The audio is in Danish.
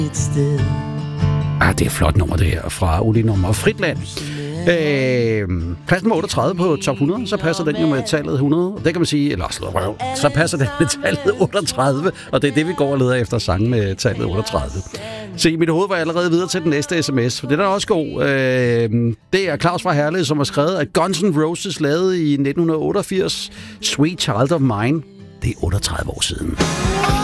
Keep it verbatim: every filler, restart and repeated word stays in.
Ah, det er et flot nummer, det her, fra Uli Nummer Fritland. Øh, plads nummer otteogtredive på top hundrede, så passer den jo med tallet hundrede. Det kan man sige, eller så passer den med tallet otteogtredive, og det er det, vi går og leder efter sange med tallet otteogtredive. Se, i mit hoved var jeg allerede videre til den næste sms, for det er da også god. Øh, det er Claus fra Herlev, som har skrevet, at Guns N' Roses lavede i nitten otteogfirs Sweet Child of Mine. Det er otteogtredive år siden.